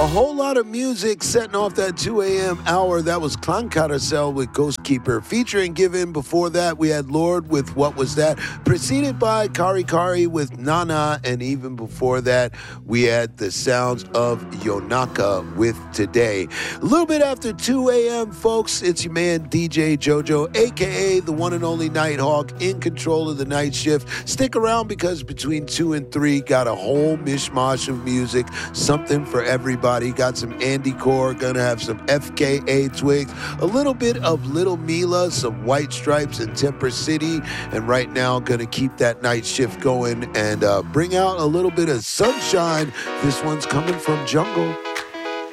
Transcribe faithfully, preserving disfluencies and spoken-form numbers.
A whole lot of music setting off that two a.m. hour. That was Clan Carousel with Ghost Keeper featuring Given. Before that, we had Lord with What Was That? Preceded by Kari Kari with Nana. And even before that, we had the sounds of Yonaka with Today. A little bit after two a.m., folks, it's your man D J JoJo, a k a the one and only Nighthawk, in control of the night shift. Stick around because between two and three, got a whole mishmash of music, something for everybody. Got some Andy Core, gonna have some F K A Twigs, a little bit of Little Mila, some White Stripes and Temper City, and right now gonna keep that night shift going and uh, bring out a little bit of sunshine. This one's coming from Jungle.